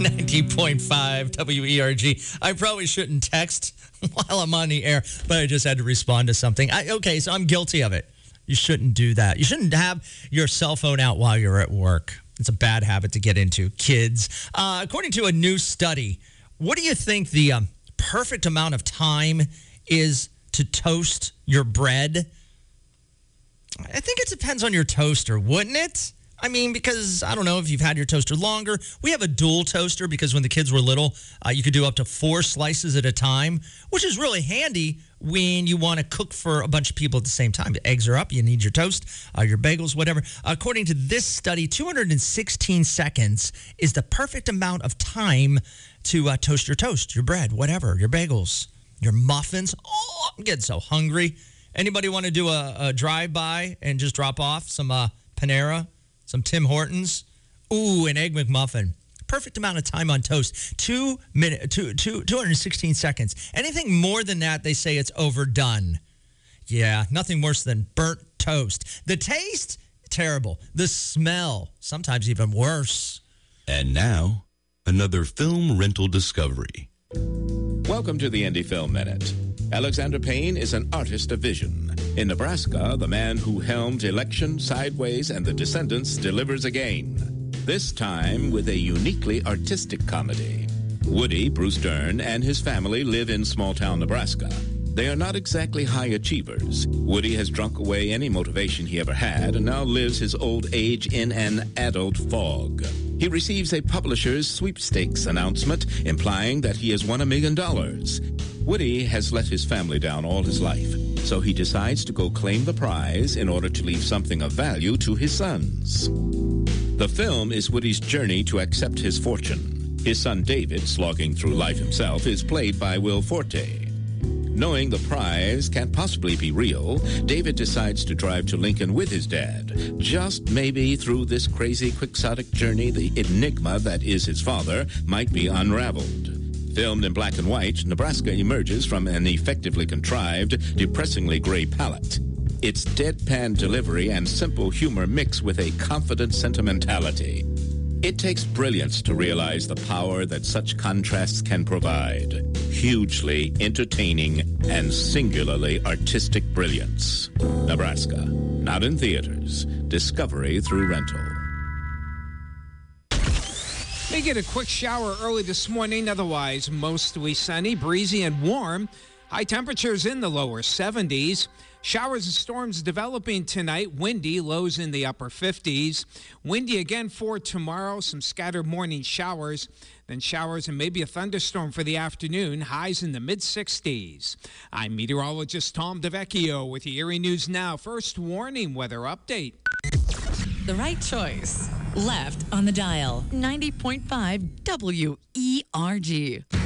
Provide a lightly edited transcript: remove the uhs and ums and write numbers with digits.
90.5 WERG. I probably shouldn't text while I'm on the air, but I just had to respond to something. Okay, so I'm guilty of it. You shouldn't do that. You shouldn't have your cell phone out while you're at work. It's a bad habit to get into. Kids, according to a new study, what do you think the perfect amount of time is to toast your bread? I think it depends on your toaster, wouldn't it? I mean, because I don't know if you've had your toaster longer. We have a dual toaster because when the kids were little, you could do up to 4 slices at a time, which is really handy when you want to cook for a bunch of people at the same time. The eggs are up, you need your toast, your bagels, whatever. According to this study, 216 seconds is the perfect amount of time to toast your toast, your bread, whatever, your bagels, your muffins. Oh, I'm getting so hungry. Anybody want to do a drive-by and just drop off some Panera? Some Tim Hortons. Ooh, an Egg McMuffin. Perfect amount of time on toast. 216 seconds. Anything more than that, they say it's overdone. Yeah, nothing worse than burnt toast. The taste, terrible. The smell, sometimes even worse. And now, another film rental discovery. Welcome to the Indie Film Minute. Alexander Payne is an artist of vision. In Nebraska, the man who helmed Election, Sideways, and The Descendants delivers again. This time with a uniquely artistic comedy. Woody, Bruce Dern, and his family live in small-town Nebraska. They are not exactly high achievers. Woody has drunk away any motivation he ever had and now lives his old age in an adult fog. He receives a publisher's sweepstakes announcement implying that he has won $1 million. Woody has let his family down all his life, so he decides to go claim the prize in order to leave something of value to his sons. The film is Woody's journey to accept his fortune. His son David, slogging through life himself, is played by Will Forte. Knowing the prize can't possibly be real, David decides to drive to Lincoln with his dad. Just maybe through this crazy quixotic journey, the enigma that is his father might be unraveled. Filmed in black and white, Nebraska emerges from an effectively contrived, depressingly gray palette. Its deadpan delivery and simple humor mix with a confident sentimentality. It takes brilliance to realize the power that such contrasts can provide. Hugely entertaining and singularly artistic brilliance. Nebraska. Not in theaters. Discovery through rental. May get a quick shower early this morning, otherwise mostly sunny, breezy, and warm. High temperatures in the lower 70s. Showers and storms developing tonight. Windy, lows in the upper 50s. Windy again for tomorrow. Some scattered morning showers. Then showers and maybe a thunderstorm for the afternoon. Highs in the mid-60s. I'm meteorologist Tom DeVecchio with your Erie News Now. First warning weather update. The right choice. Left on the dial. 90.5 WERG.